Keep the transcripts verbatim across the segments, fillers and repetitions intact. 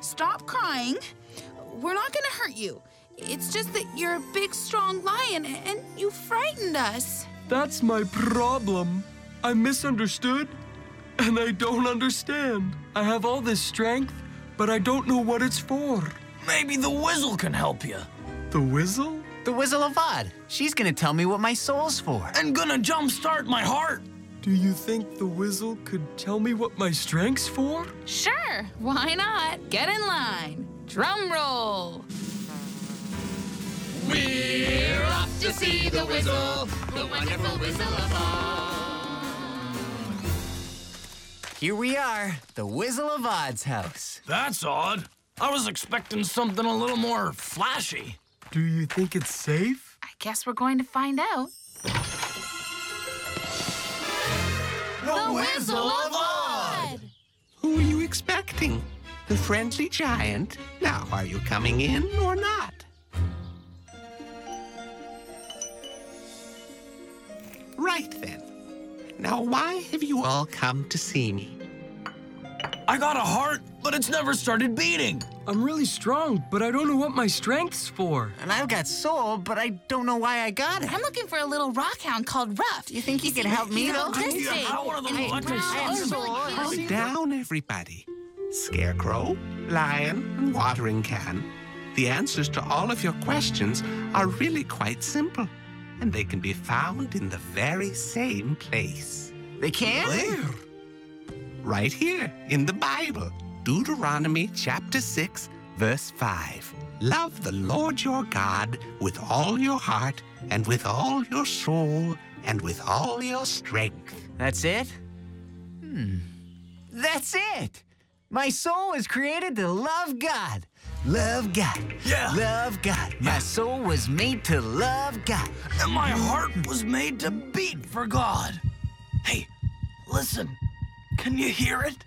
stop crying. We're not gonna hurt you. It's just that you're a big, strong lion, and you frightened us. That's my problem. I'm misunderstood, and I don't understand. I have all this strength, but I don't know what it's for. Maybe the Whistle can help you. The Whistle? The Whistle of Odd. She's gonna tell me what my soul's for. And gonna jumpstart my heart. Do you think the Whistle could tell me what my strength's for? Sure, why not? Get in line. Drum roll. We're off to see the Whistle, the wonderful Whistle of Odd. Here we are, the Whistle of Odd's house. That's odd. I was expecting something a little more flashy. Do you think it's safe? I guess we're going to find out. The Whistle of Odd! Who are you expecting? The friendly giant? Now, are you coming in or not? Right then. Now, why have you all come to see me? I got a heart, but it's never started beating. I'm really strong, but I don't know what my strength's for. And I've got soul, but I don't know why I got it. I'm looking for a little rockhound called Ruff. Do you think you could help me, though? This You big. got one of those And electric brown. soul. Really Calm cute. down, everybody. Scarecrow, Lion, and Watering Can. The answers to all of your questions are really quite simple, and they can be found in the very same place. They can? Where? Right here in the Bible, Deuteronomy chapter six, verse five. Love the Lord your God with all your heart and with all your soul and with all your strength. That's it? Hmm. That's it! My soul was created to love God. Love God. Yeah. Love God. My soul was made to love God. And my heart was made to beat for God. Hey, listen. Can you hear it?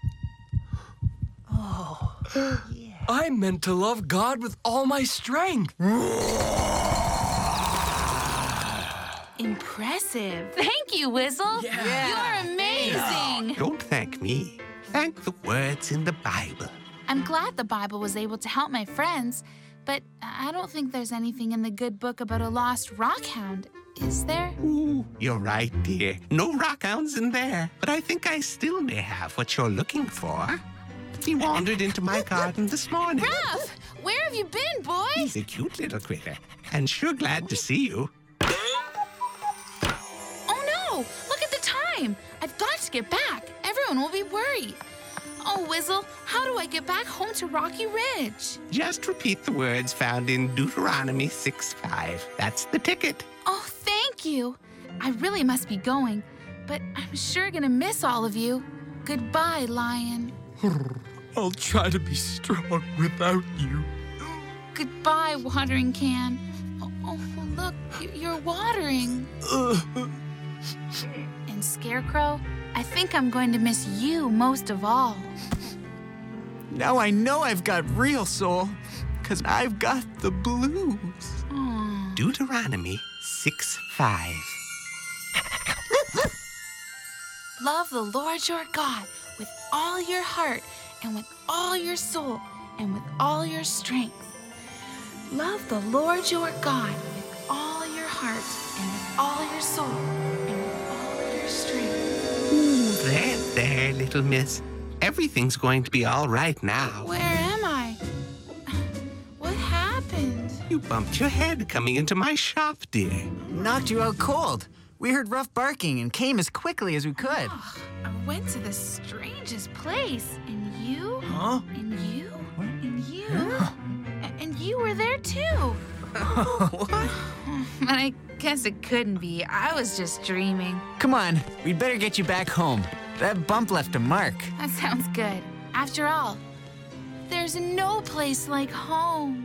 Oh, yeah. I meant to love God with all my strength. Impressive. Thank you, Whistle. Yeah. You're amazing. Don't thank me. Thank the words in the Bible. I'm glad the Bible was able to help my friends, but I don't think there's anything in the good book about a lost rockhound, is there? Ooh, you're right, dear. No rockhounds in there. But I think I still may have what you're looking for. He wandered into my garden this morning. Ruff, where have you been, boy? He's a cute little critter, and sure glad to see you. Oh no, look at the time. I've got to get back. Everyone will be worried. Oh, Whistle, how do I get back home to Rocky Ridge? Just repeat the words found in Deuteronomy six five. That's the ticket. Oh, thank you. I really must be going, but I'm sure gonna miss all of you. Goodbye, Lion. I'll try to be strong without you. Goodbye, Watering Can. Oh, oh look, y- you're watering. And Scarecrow, I think I'm going to miss you most of all. Now I know I've got real soul, because I've got the blues. Aw. Deuteronomy six five. Love the Lord your God with all your heart and with all your soul and with all your strength. Love the Lord your God with all your heart and with all your soul and with all your strength. Ooh, there, there, little miss. Everything's going to be all right now. Where am I? What happened? You bumped your head coming into my shop, dear. Knocked you out cold. We heard rough barking and came as quickly as we could. Ugh, I went to the strangest place, and you, Huh? and you, and you, a- and you were there too. What? But I guess it couldn't be. I was just dreaming. Come on, we'd better get you back home. That bump left a mark. That sounds good. After all, there's no place like home.